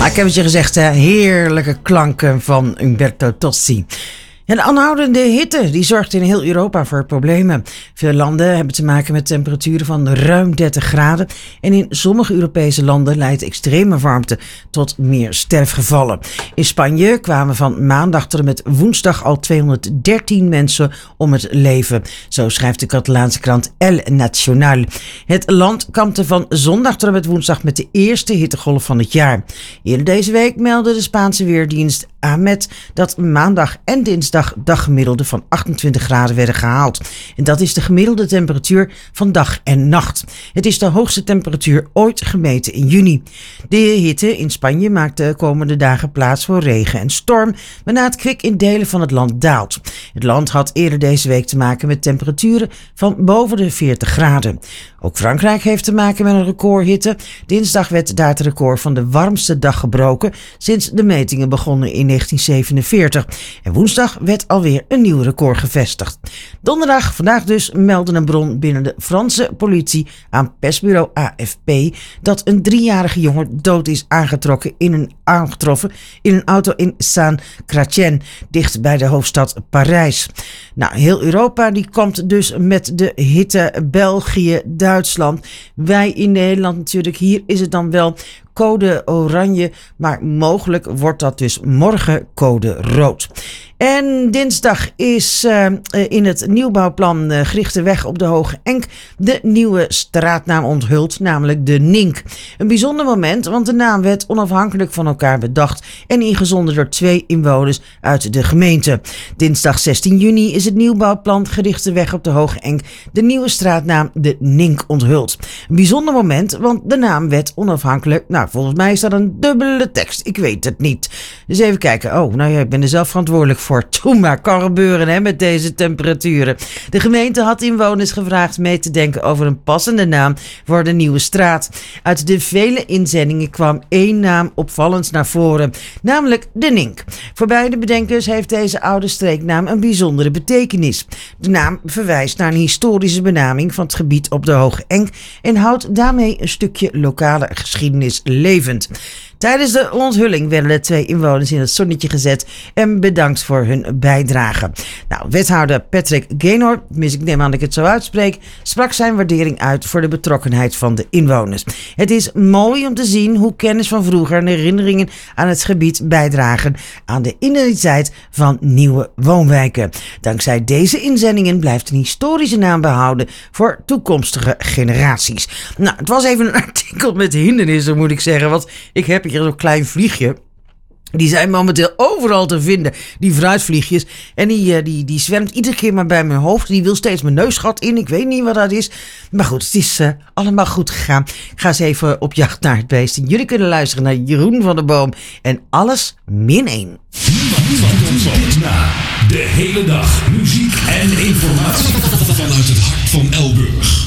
Ik heb het je gezegd, heerlijke klanken van Umberto Tozzi. Ja, de aanhoudende hitte die zorgt in heel Europa voor problemen. Veel landen hebben te maken met temperaturen van ruim 30 graden. En in sommige Europese landen leidt extreme warmte tot meer sterfgevallen. In Spanje kwamen van maandag tot en met woensdag al 213 mensen om het leven. Zo schrijft de Catalaanse krant El Nacional. Het land kampte van zondag tot en met woensdag met de eerste hittegolf van het jaar. Eerder deze week meldde de Spaanse weerdienst AMET dat maandag en dinsdag daggemiddelde van 28 graden werden gehaald. En dat is de gemiddelde temperatuur van dag en nacht. Het is de hoogste temperatuur ooit gemeten in juni. De hitte in Spanje maakt de komende dagen plaats voor regen en storm, waarna het kwik in delen van het land daalt. Het land had eerder deze week te maken met temperaturen van boven de 40 graden. Ook Frankrijk heeft te maken met een recordhitte. Dinsdag werd daar het record van de warmste dag gebroken sinds de metingen begonnen in 1947. En woensdag werd alweer een nieuw record gevestigd. Donderdag, vandaag dus, meldde een bron binnen de Franse politie aan persbureau AFP dat een 3-jarige jongen dood is aangetroffen in een auto in Saint-Chrétien, dicht bij de hoofdstad Parijs. Nou, heel Europa die komt dus met de hitte. België, Duitsland. Wij in Nederland natuurlijk. Hier is het dan wel code oranje, maar mogelijk wordt dat dus morgen code rood. En dinsdag is in het nieuwbouwplan Grichtenweg op de Hoge Enk de nieuwe straatnaam onthuld, namelijk de Nink. Een bijzonder moment, want de naam werd onafhankelijk van elkaar bedacht en ingezonden door 2 inwoners uit de gemeente. Dinsdag 16 juni is het nieuwbouwplan Grichtenweg op de Hoge Enk de nieuwe straatnaam de Nink onthuld. Een bijzonder moment, want de naam werd onafhankelijk. Nou, volgens mij is dat een dubbele tekst. Ik weet het niet. Dus even kijken. Oh, nou ja, ik ben er zelf verantwoordelijk voor. Toen maar kan gebeuren, hè, met deze temperaturen. De gemeente had inwoners gevraagd mee te denken over een passende naam voor de nieuwe straat. Uit de vele inzendingen kwam 1 naam opvallend naar voren, namelijk de Nink. Voor beide bedenkers heeft deze oude streeknaam een bijzondere betekenis. De naam verwijst naar een historische benaming van het gebied op de Hoge Enk en houdt daarmee een stukje lokale geschiedenis levend. Tijdens de onthulling werden de 2 inwoners in het zonnetje gezet en bedankt voor hun bijdrage. Nou, wethouder Patrick Gaynor, ik neem aan dat ik het zo uitspreek, sprak zijn waardering uit voor de betrokkenheid van de inwoners. Het is mooi om te zien hoe kennis van vroeger en herinneringen aan het gebied bijdragen aan de identiteit van nieuwe woonwijken. Dankzij deze inzendingen blijft een historische naam behouden voor toekomstige generaties. Nou, het was even een artikel met hindernissen, moet ik zeggen, want ik heb hier zo'n klein vliegje. Die zijn momenteel overal te vinden, die fruitvliegjes. En die zwermt iedere keer maar bij mijn hoofd. Die wil steeds mijn neusgat in. Ik weet niet wat dat is. Maar goed, het is allemaal goed gegaan. Ik ga eens even op jacht naar het beest. En jullie kunnen luisteren naar Jeroen van der Boom. En alles -1. Niemand ontvangt na de hele dag muziek en informatie vanuit het hart van Elburg.